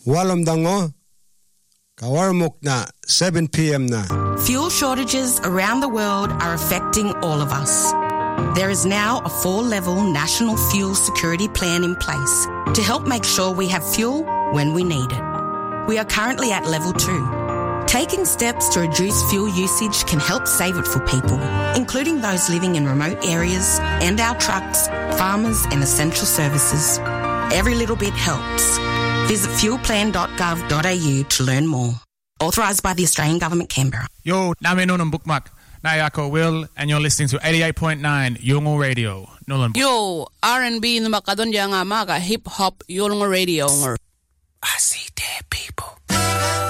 Walom dango. Kawarmok na 7 p.m. na. Fuel shortages around the world are affecting all of us. There is now a 4-level national fuel security plan in place to help make sure we have fuel when we need it. We are currently at level 2. Taking steps to reduce fuel usage can help save it for people, including those living in remote areas and our trucks, farmers and essential services. Every little bit helps. Visit fuelplan.gov.au to learn more. Authorised by the Australian Government, Canberra. Yo, namin nun ang bookmark. Na ako Will, and you're listening to 88.9 Yolngu Radio. Yo, R&B na makadon nga mga hip-hop Yolngu Radio. I see dead people.